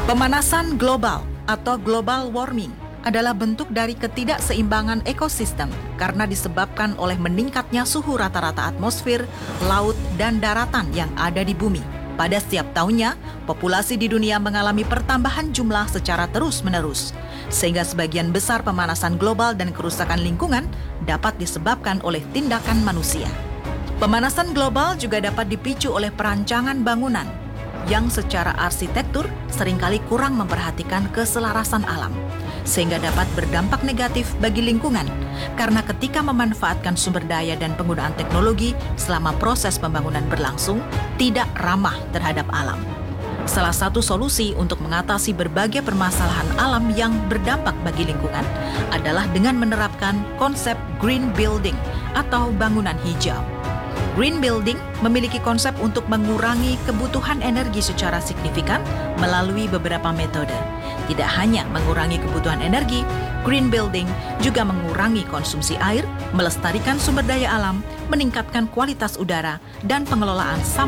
Pemanasan global atau global warming adalah bentuk dari ketidakseimbangan ekosistem karena disebabkan oleh meningkatnya suhu rata-rata atmosfer, laut, dan daratan yang ada di bumi. Pada setiap tahunnya, populasi di dunia mengalami pertambahan jumlah secara terus-menerus, sehingga sebagian besar pemanasan global dan kerusakan lingkungan dapat disebabkan oleh tindakan manusia. Pemanasan global juga dapat dipicu oleh perancangan bangunan yang secara arsitektur seringkali kurang memperhatikan keselarasan alam, sehingga dapat berdampak negatif bagi lingkungan karena ketika memanfaatkan sumber daya dan penggunaan teknologi selama proses pembangunan berlangsung tidak ramah terhadap alam. Salah satu solusi untuk mengatasi berbagai permasalahan alam yang berdampak bagi lingkungan adalah dengan menerapkan konsep green building atau bangunan hijau. Green building memiliki konsep untuk mengurangi kebutuhan energi secara signifikan melalui beberapa metode. Tidak hanya mengurangi kebutuhan energi, green building juga mengurangi konsumsi air, melestarikan sumber daya alam, meningkatkan kualitas udara, dan pengelolaan sampah